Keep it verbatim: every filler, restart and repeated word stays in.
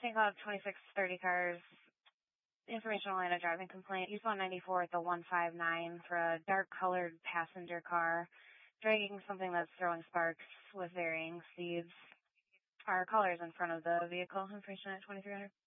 Saint Cloud twenty-six thirty cars. Informational line of driving complaint. East one ninety-four at the one five nine for a dark-colored passenger car dragging something that's throwing sparks with varying speeds. Our caller is in front of the vehicle. Information at twenty-three hundred.